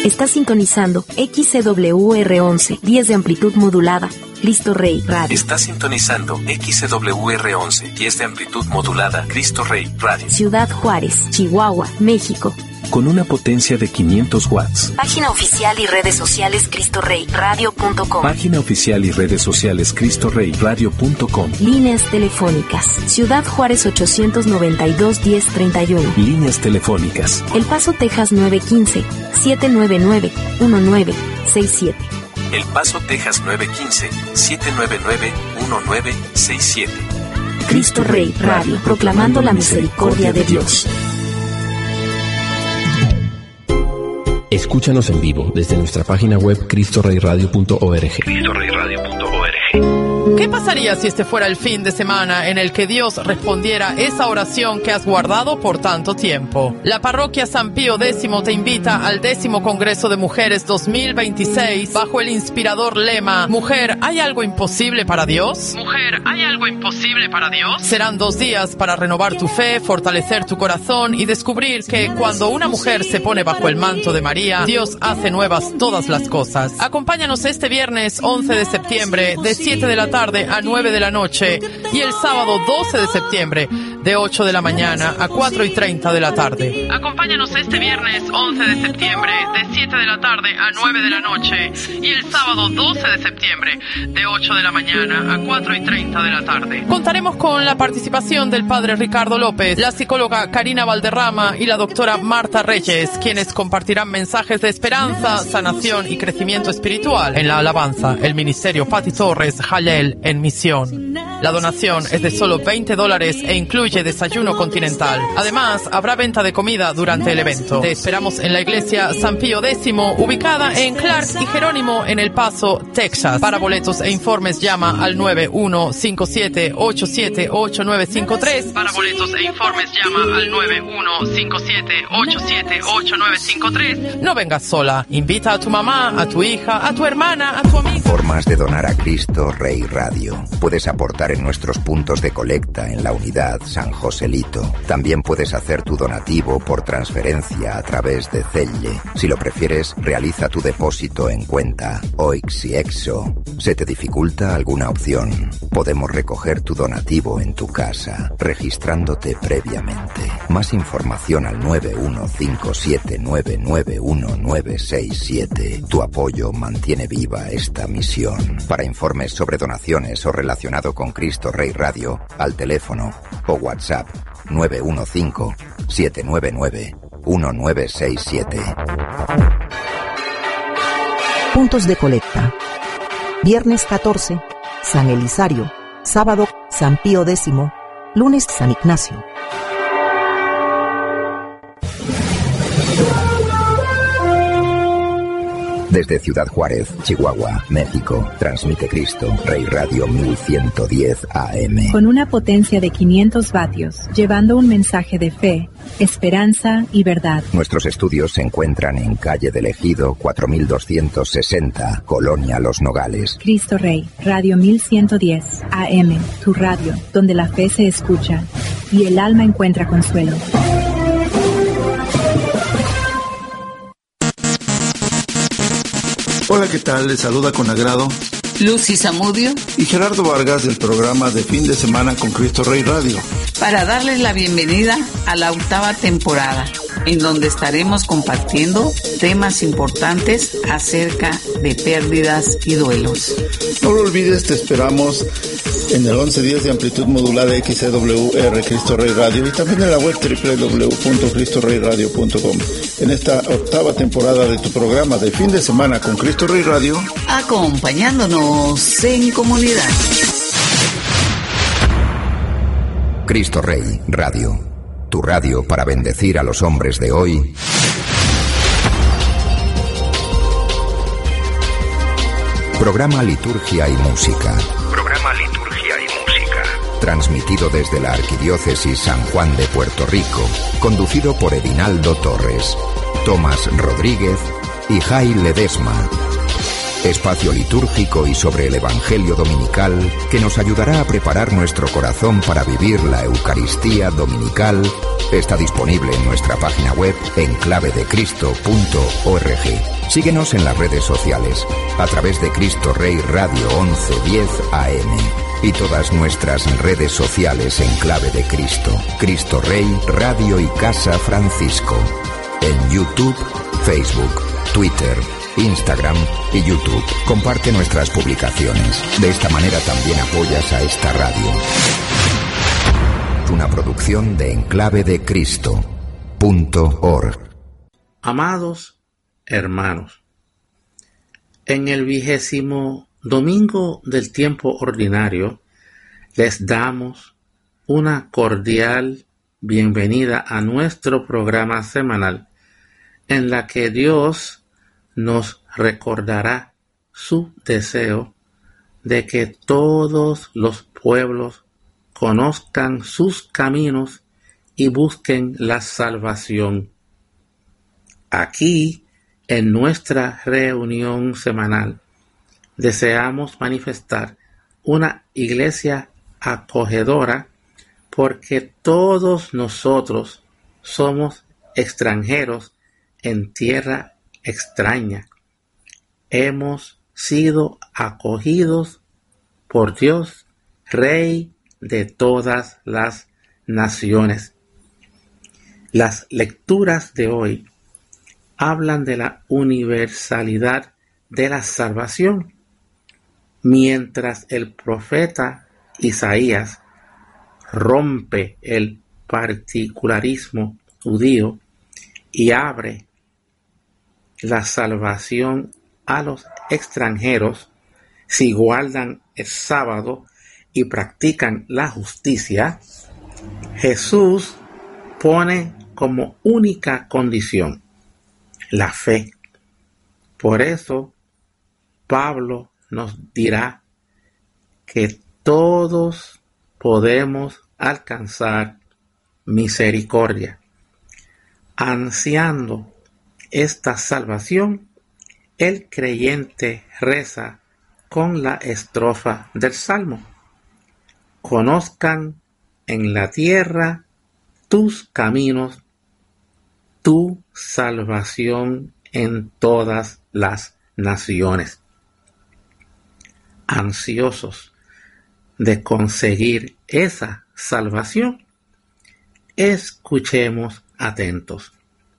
Está sintonizando XCWR11, 10 de amplitud modulada. Cristo Rey Radio. Está sintonizando XCWR11, 10 de amplitud modulada. Cristo Rey Radio. Ciudad Juárez, Chihuahua, México. Con una potencia de 500 watts. Página oficial y redes sociales CristoReyRadio.com. Página oficial y redes sociales CristoReyRadio.com. Líneas telefónicas. Ciudad Juárez 892-1031. Líneas telefónicas. El Paso, Texas 915-799-1967. El Paso, Texas 915-799-1967. Cristo Rey Radio, proclamando la misericordia de Dios. Escúchanos en vivo desde nuestra página web cristoreyradio.org. ¿Qué pasaría si este fuera el fin de semana en el que Dios respondiera esa oración que has guardado por tanto tiempo? La parroquia San Pío X te invita al 10º Congreso de Mujeres 2026 bajo el inspirador lema Mujer, ¿hay algo imposible para Dios? Mujer, ¿hay algo imposible para Dios? Serán 2 días para renovar tu fe, fortalecer tu corazón y descubrir que cuando una mujer se pone bajo el manto de María, Dios hace nuevas todas las cosas. Acompáñanos este viernes 11 de septiembre de 7 de la tarde a 9 de la noche y el sábado 12 de septiembre de 8 de la mañana a 4:30 de la tarde. Acompáñanos este viernes 11 de septiembre de 7 de la tarde a 9 de la noche y el sábado 12 de septiembre de 8 de la mañana a 4:30 de la tarde. Contaremos con la participación del padre Ricardo López, la psicóloga Karina Valderrama y la doctora Marta Reyes, quienes compartirán mensajes de esperanza, sanación y crecimiento espiritual. En la alabanza, el ministerio Pati Torres Jalel en misión. La donación es de solo $20 e incluye desayuno continental. Además, habrá venta de comida durante el evento. Te esperamos en la iglesia San Pío X, ubicada en Clark y Jerónimo en El Paso, Texas. Para boletos e informes llama al 9157878953. Para boletos e informes llama al 9157878953. No vengas sola. Invita a tu mamá, a tu hija, a tu hermana, a tu amiga. Formas de donar a Cristo Rey Radio. Puedes aportar en nuestros puntos de colecta en la unidad San Joselito. También puedes hacer tu donativo por transferencia a través de Zelle. Si lo prefieres, realiza tu depósito en cuenta OIX y EXO. ¿Se te dificulta alguna opción? Podemos recoger tu donativo en tu casa, registrándote previamente. Más información al 91579911967. Tu apoyo mantiene viva esta misión. Para informes sobre donaciones o relacionado con Cristo Rey Radio, al teléfono o WhatsApp 915-799-1967. Puntos de colecta. Viernes 14, San Elisario. Sábado, San Pío X. Lunes, San Ignacio. Desde Ciudad Juárez, Chihuahua, México, transmite Cristo Rey Radio 1110 AM. Con una potencia de 500 vatios, llevando un mensaje de fe, esperanza y verdad. Nuestros estudios se encuentran en calle del Ejido 4260, Colonia Los Nogales. Cristo Rey, Radio 1110 AM, tu radio, donde la fe se escucha y el alma encuentra consuelo. Hola, ¿qué tal? Les saluda con agrado Lucy Zamudio y Gerardo Vargas del programa de fin de semana con Cristo Rey Radio, para darles la bienvenida a la 8ª temporada, en donde estaremos compartiendo temas importantes acerca de pérdidas y duelos. No lo olvides, te esperamos en el 1110 de amplitud modulada XCWR Cristo Rey Radio y también en la web www.cristoreyradio.com. En esta 8ª temporada de tu programa de fin de semana con Cristo Rey Radio, acompañándonos en comunidad. Cristo Rey Radio, tu radio para bendecir a los hombres de hoy. Programa Liturgia y Música. Transmitido desde la Arquidiócesis San Juan de Puerto Rico, conducido por Edinaldo Torres, Tomás Rodríguez y Jai Ledesma. Espacio litúrgico y sobre el Evangelio dominical que nos ayudará a preparar nuestro corazón para vivir la Eucaristía dominical está disponible en nuestra página web enclavedecristo.org. Síguenos en las redes sociales a través de Cristo Rey Radio 1110 AM y todas nuestras redes sociales en Clave de Cristo, Cristo Rey Radio y Casa Francisco, en YouTube, Facebook, Twitter, Instagram y YouTube. Comparte nuestras publicaciones. De esta manera también apoyas a esta radio. Una producción de enclavedecristo.org. Amados hermanos, en el 20º domingo del tiempo ordinario les damos una cordial bienvenida a nuestro programa semanal en la que Dios nos recordará su deseo de que todos los pueblos conozcan sus caminos y busquen la salvación. Aquí, en nuestra reunión semanal, deseamos manifestar una iglesia acogedora porque todos nosotros somos extranjeros en tierra extraña. Hemos sido acogidos por Dios, Rey de todas las naciones. Las lecturas de hoy hablan de la universalidad de la salvación, mientras el profeta Isaías rompe el particularismo judío y abre la salvación a los extranjeros si guardan el sábado y practican la justicia. Jesús pone como única condición la fe. Por eso Pablo nos dirá que todos podemos alcanzar misericordia. Ansiando esta salvación, el creyente reza con la estrofa del Salmo: conozcan en la tierra tus caminos, tu salvación en todas las naciones. Ansiosos de conseguir esa salvación, escuchemos atentos.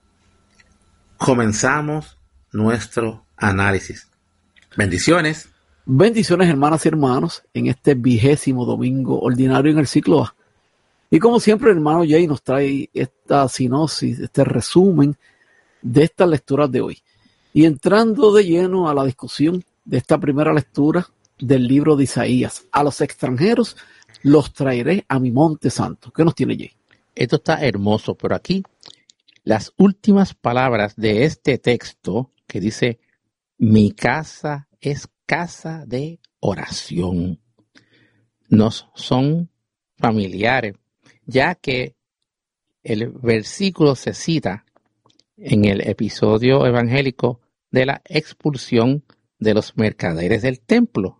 Comenzamos nuestro análisis. Bendiciones. Bendiciones, hermanas y hermanos, en este 20º domingo ordinario en el ciclo A. Y como siempre, el hermano Jay nos trae esta sinopsis, este resumen de estas lecturas de hoy. Y entrando de lleno a la discusión de esta primera lectura del libro de Isaías: a los extranjeros los traeré a mi monte santo. ¿Qué nos tiene Jay? Esto está hermoso, pero aquí las últimas palabras de este texto que dice: mi casa es casa de oración, nos son familiares, ya que el versículo se cita en el episodio evangélico de la expulsión de los mercaderes del templo.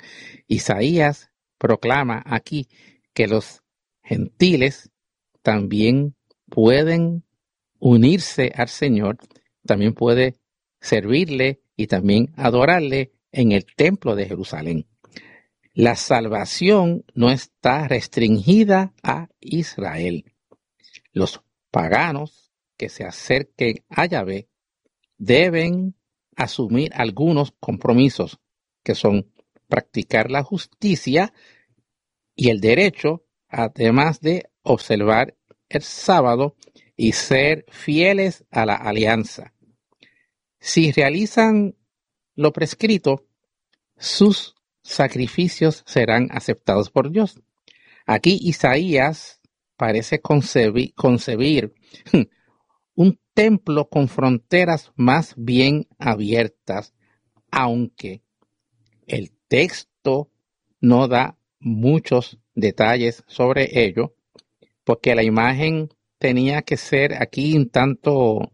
Isaías proclama aquí que los gentiles también pueden unirse al Señor, también puede servirle y también adorarle en el templo de Jerusalén. La salvación no está restringida a Israel. Los paganos que se acerquen a Yahvé deben asumir algunos compromisos, que son practicar la justicia y el derecho, además de observar el sábado y ser fieles a la alianza. Si realizan lo prescrito, sus sacrificios serán aceptados por Dios. Aquí Isaías parece concebir un templo con fronteras más bien abiertas, aunque el texto no da muchos detalles sobre ello, porque la imagen tenía que ser aquí un tanto,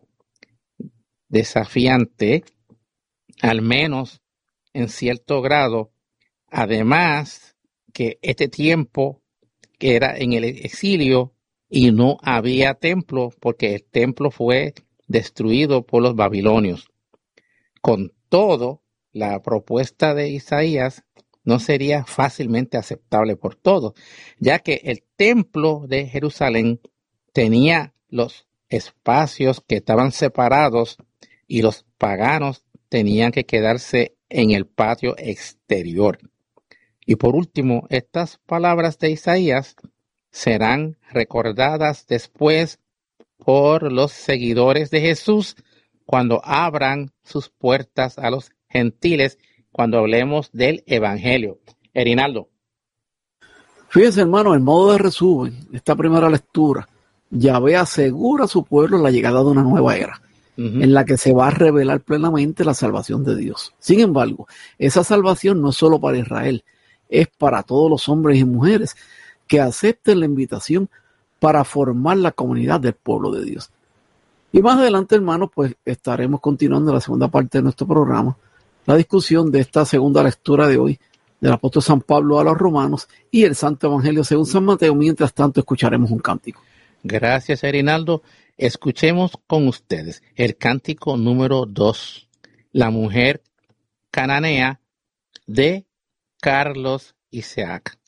desafiante, al menos en cierto grado. Además, que este tiempo que era en el exilio y no había templo porque el templo fue destruido por los babilonios. Con todo, la propuesta de Isaías no sería fácilmente aceptable por todos, ya que el templo de Jerusalén tenía los espacios que estaban separados y los paganos tenían que quedarse en el patio exterior. Y por último, estas palabras de Isaías serán recordadas después por los seguidores de Jesús cuando abran sus puertas a los gentiles, cuando hablemos del Evangelio. Erinaldo. Fíjense, hermano, en modo de resumen, esta primera lectura, Yahvé asegura a su pueblo la llegada de una nueva era, en la que se va a revelar plenamente la salvación de Dios. Sin embargo, esa salvación no es solo para Israel, es para todos los hombres y mujeres que acepten la invitación para formar la comunidad del pueblo de Dios. Y más adelante, hermanos, pues estaremos continuando en la segunda parte de nuestro programa, la discusión de esta segunda lectura de hoy, del apóstol San Pablo a los romanos y el Santo Evangelio según San Mateo. Mientras tanto, escucharemos un cántico. Gracias, Erinaldo. Escuchemos con ustedes el cántico número 2, La mujer cananea, de Carlos Isaac.